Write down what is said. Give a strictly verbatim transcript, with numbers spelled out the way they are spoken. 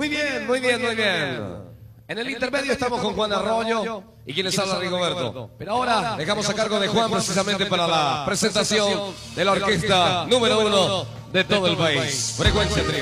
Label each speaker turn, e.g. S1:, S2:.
S1: Muy bien, muy bien, muy bien. En el intermedio estamos con Juan Arroyo y quien les habla Rigoberto. Pero ahora dejamos a cargo de Juan precisamente para la presentación de la orquesta número uno de todo el país. Frecuencia Trío.